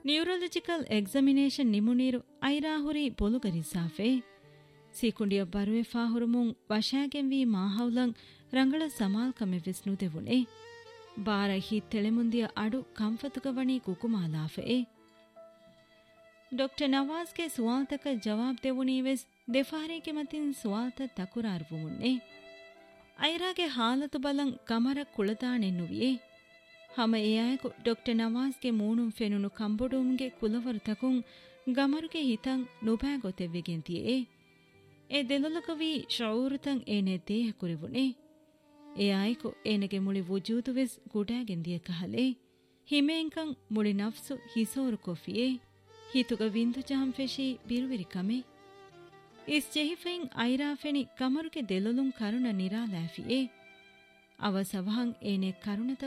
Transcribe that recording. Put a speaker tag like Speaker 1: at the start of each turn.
Speaker 1: ನ್ಯೂರೊಲಜಿಕಲ್ examination ನಿಮುನೀರು ಐರಾಹುರಿ ಬೊಲುಗರಿಸಾಫೆ ಸೀಕುಂಡಿಯ ಬರುವೆಫಾ ಹುರುಮುಂ ವಶಾಗೆಂವಿ ಮಾಹೌಲಂ ರಂಗಳ ಸಮಾಲ್ಕಮೆ ವಿಸ್ನುದೆವುಣೆ ಬಾರ ಹಿ ತೆಳೆಮುಂದಿಯ ಅಡು ಕಂಫತುಗವಣಿ ಕುಕುಮಾಲಾಫೆ doctor ನವಾಜ್ಗೆ ಸುವಾಲ್ತಕ ಜವಾಬ್ ದೆವುಣೀವೆಸ್ ದೆಫಾರಿಗೆ ಮತಿನ್ ಸುವಾಲ್ತ ತಕುರಾರ್ವುಮುನ್ನೆ ಐರಾಗೆ ಹಾಲತು ಬಲಂ ಕಮರ ಕುಳದಾಣೆನ್ನುವಿಯೇ ಹಮ ಎಯಾಯಕು doctor ನವಾಜ್ಗೆ ಮೂಣುಂ ಫೆನುನು ಕಂಬೊಡುಂಗೆ ಕುಲವರು ತಕುಂ ಗಮರುಗೆ ಹಿತಂ ನುಬಾಗೊತೆವ್ವಿಗೆಂತಿಯೇ A ದೆಲೊಲಕವಿ ಶೌರುತಂ ಏನೆ ದೇಹ ಕುರಿವುಣೆ ಎಯಾಯಕು ಏನೆಗೆ ಮುಳಿ ವುಜೂದುವೆಸ್ ಗುಡಾಗೆಂದಿಯ ಕಹಲೆ ಹಿಮೇಂಕಂ ಮುಳಿ ನಫ್ಸು ಹಿಸೋರು ಕೊಫಿಯೇ ಹಿತುಗ ವಿಂದು ಜಹಂ ಫೆಶಿ ಬಿರುವಿರಿ ಕಮೆ ಇಸ್ ಜೆಹಿಫೆಯಿಂ ಐರಾಫೆನಿ ಕಮರುಗೆ ದೆಲೊಲುಂ ಕರುಣ ನಿರಾಲಾಫಿಯೇ ಅವ ಸವಹಂ ಏನೆ ಕರುಣತ